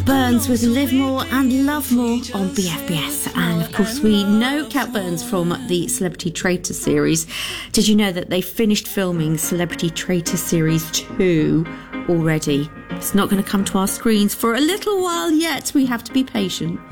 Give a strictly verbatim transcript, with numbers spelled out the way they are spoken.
Burns with Live More and Love More on B F B S. And of course we know Cat Burns from the Celebrity Traitor series. Did you know that they finished filming Celebrity Traitor series two already? It's not going to come to our screens for a little while yet. We have to be patient.